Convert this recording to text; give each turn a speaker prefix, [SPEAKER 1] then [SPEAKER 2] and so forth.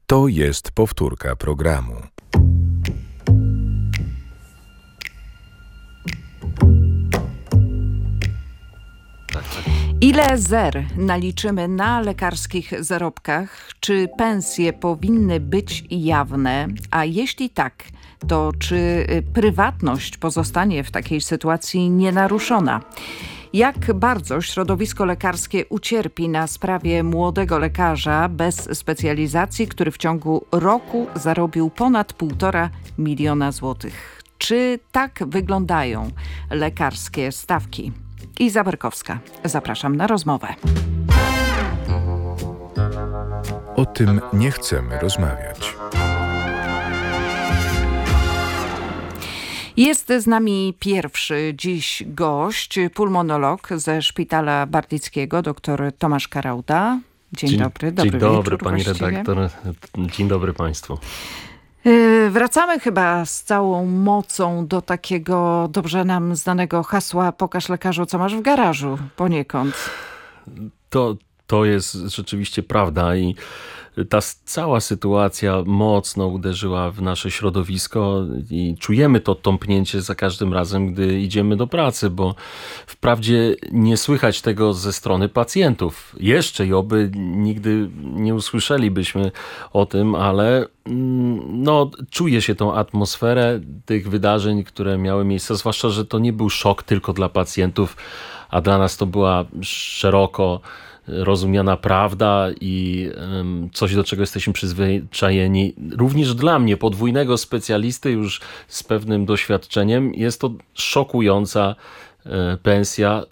[SPEAKER 1] To jest powtórka programu.
[SPEAKER 2] Ile zer naliczymy na lekarskich zarobkach? Czy pensje powinny być jawne? A jeśli tak, to czy prywatność pozostanie w takiej sytuacji nienaruszona? Jak bardzo środowisko lekarskie ucierpi na sprawie młodego lekarza bez specjalizacji, który w ciągu roku zarobił ponad 1,5 miliona złotych? Czy tak wyglądają lekarskie stawki? Iza Berkowska. Zapraszam na rozmowę.
[SPEAKER 1] O tym nie chcemy rozmawiać.
[SPEAKER 2] Jest z nami pierwszy dziś gość, pulmonolog ze Szpitala Bardickiego, dr Tomasz Karauda. Dzień dobry.
[SPEAKER 3] Dzień dobry,
[SPEAKER 2] wieczór
[SPEAKER 3] pani
[SPEAKER 2] właściwie.
[SPEAKER 3] redaktor. Dzień dobry państwu.
[SPEAKER 2] Wracamy chyba z całą mocą do takiego dobrze nam znanego hasła: pokaż lekarzu, co masz w garażu, poniekąd.
[SPEAKER 3] To jest rzeczywiście prawda i ta cała sytuacja mocno uderzyła w nasze środowisko i czujemy to tąpnięcie za każdym razem, gdy idziemy do pracy, bo wprawdzie nie słychać tego ze strony pacjentów. Jeszcze i oby nigdy nie usłyszelibyśmy o tym, ale czuje się tą atmosferę tych wydarzeń, które miały miejsce, zwłaszcza, że to nie był szok tylko dla pacjentów, a dla nas to była szeroko rozumiana prawda i coś, do czego jesteśmy przyzwyczajeni. Również dla mnie, podwójnego specjalisty już z pewnym doświadczeniem, jest to szokująca pensja,